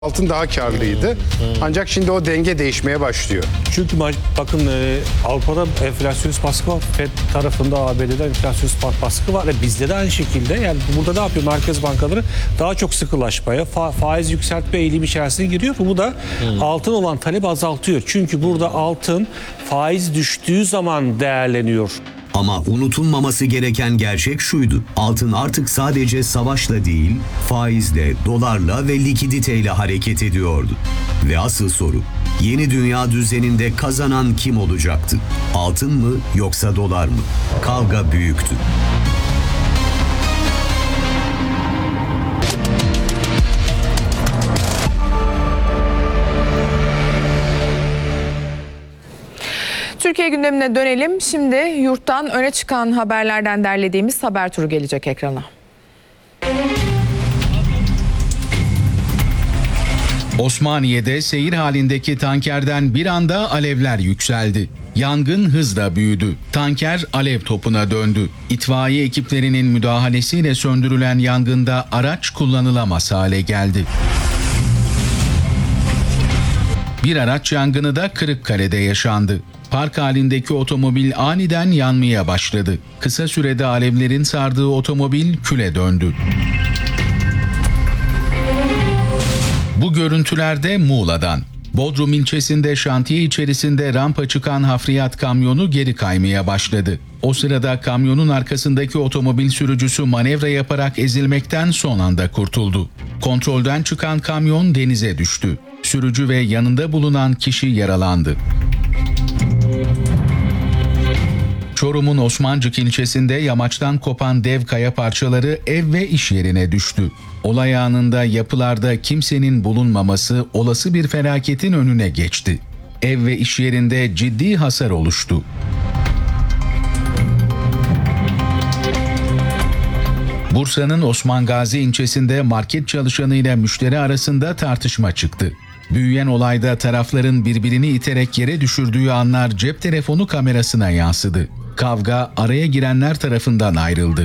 altın daha karlıydı. Ancak şimdi o denge değişmeye başlıyor. Çünkü bakın Avrupa'da enflasyonist baskı var. FED tarafında ABD'de enflasyonist baskı var. Bizde de aynı şekilde. Yani burada ne yapıyor merkez bankaları? Daha çok sıkılaşmaya, faiz yükseltme eğilimi içerisine giriyor. Bu da altın olan talebi azaltıyor. Çünkü burada altın faiz düştüğü zaman değerleniyor. Ama unutulmaması gereken gerçek şuydu. Altın artık sadece savaşla değil, faizle, dolarla ve likiditeyle hareket ediyordu. Ve asıl soru, yeni dünya düzeninde kazanan kim olacaktı? Altın mı yoksa dolar mı? Kavga büyüktü. Türkiye gündemine dönelim. Şimdi yurttan öne çıkan haberlerden derlediğimiz haber turu gelecek ekrana. Osmaniye'de seyir halindeki tankerden bir anda alevler yükseldi. Yangın hızla büyüdü. Tanker alev topuna döndü. İtfaiye ekiplerinin müdahalesiyle söndürülen yangında araç kullanılamaz hale geldi. Bir araç yangını da Kırıkkale'de yaşandı. Park halindeki otomobil aniden yanmaya başladı. Kısa sürede alevlerin sardığı otomobil küle döndü. Bu görüntülerde Muğla'dan. Bodrum ilçesinde şantiye içerisinde rampa çıkan hafriyat kamyonu geri kaymaya başladı. O sırada kamyonun arkasındaki otomobil sürücüsü manevra yaparak ezilmekten son anda kurtuldu. Kontrolden çıkan kamyon denize düştü. Sürücü ve yanında bulunan kişi yaralandı. Çorum'un Osmancık ilçesinde yamaçtan kopan dev kaya parçaları ev ve iş yerine düştü. Olay anında yapılarda kimsenin bulunmaması olası bir felaketin önüne geçti. Ev ve iş yerinde ciddi hasar oluştu. Bursa'nın Osman Gazi ilçesinde market çalışanıyla müşteri arasında tartışma çıktı. Büyüyen olayda tarafların birbirini iterek yere düşürdüğü anlar cep telefonu kamerasına yansıdı. Kavga araya girenler tarafından ayrıldı.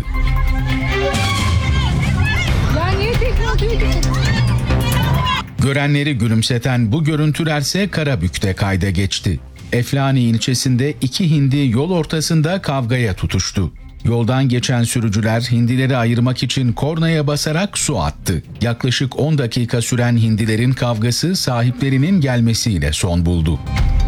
Görenleri gülümseten bu görüntülerse Karabük'te kayda geçti. Eflani ilçesinde iki hindi yol ortasında kavgaya tutuştu. Yoldan geçen sürücüler hindileri ayırmak için kornaya basarak su attı. Yaklaşık 10 dakika süren hindilerin kavgası sahiplerinin gelmesiyle son buldu.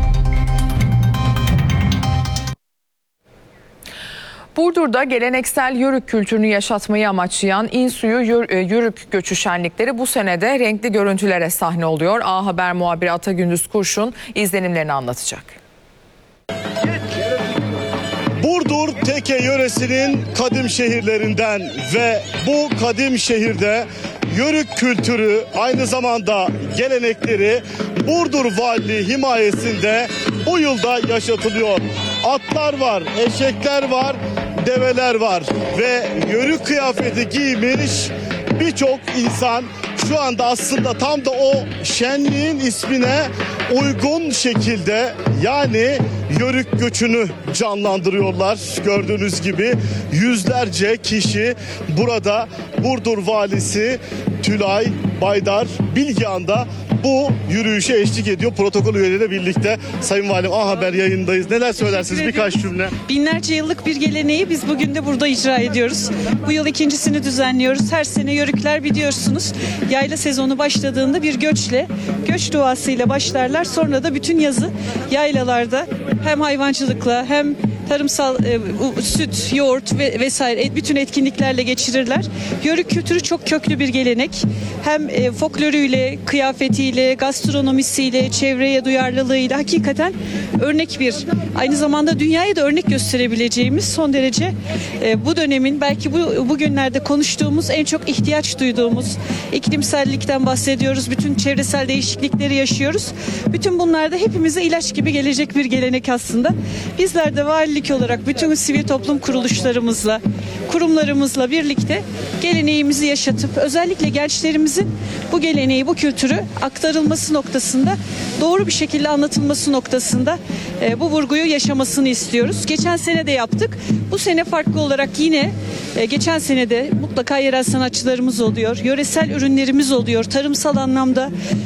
Burdur'da geleneksel Yörük kültürünü yaşatmayı amaçlayan İnsuyu Yörük Göçü şenlikleri bu sene de renkli görüntülere sahne oluyor. A Haber muhabiri Atagündüz Kurşun izlenimlerini anlatacak. Burdur Teke yöresinin kadim şehirlerinden ve bu kadim şehirde Yörük kültürü aynı zamanda gelenekleri Burdur Valiliği himayesinde bu yılda yaşatılıyor. Atlar var, eşekler var, develer var ve Yörük kıyafeti giymiş birçok insan şu anda aslında tam da o şenliğin ismine uygun şekilde yani Yörük göçünü canlandırıyorlar. Gördüğünüz gibi yüzlerce kişi burada. Burdur Valisi Tülay Baydar Bilgehan'da bu yürüyüşe eşlik ediyor protokol üyeleriyle birlikte. Sayın Valim A Haber yayındayız. Neler söylersiniz birkaç cümle? Binlerce yıllık bir geleneği biz bugün de burada icra ediyoruz. Bu yıl ikincisini düzenliyoruz. Her sene Yörükler biliyorsunuz yayla sezonu başladığında bir göç duasıyla başlarlar. Sonra da bütün yazı yaylalarda hem hayvancılıkla hem tarımsal süt, yoğurt vesaire bütün etkinliklerle geçirirler. Yörük kültürü çok köklü bir gelenek. Hem folkloruyla, kıyafetiyle, gastronomisiyle, çevreye duyarlılığıyla hakikaten örnek bir, aynı zamanda dünyaya da örnek gösterebileceğimiz son derece bu dönemin belki bugünlerde konuştuğumuz en çok ihtiyaç duyduğumuz iklimsellikten bahsediyoruz. Bütün çevresel değişiklikleri yaşıyoruz. Bütün bunlar da hepimize ilaç gibi gelecek bir gelenek aslında. Bizler de valiliğimiz birlik olarak bütün sivil toplum kuruluşlarımızla, kurumlarımızla birlikte geleneğimizi yaşatıp özellikle gençlerimizin bu geleneği, bu kültürü aktarılması noktasında, doğru bir şekilde anlatılması noktasında bu vurguyu yaşamasını istiyoruz. Geçen sene de yaptık. Bu sene farklı olarak yine geçen sene de mutlaka yerel sanatçılarımız oluyor, yöresel ürünlerimiz oluyor, tarımsal anlamda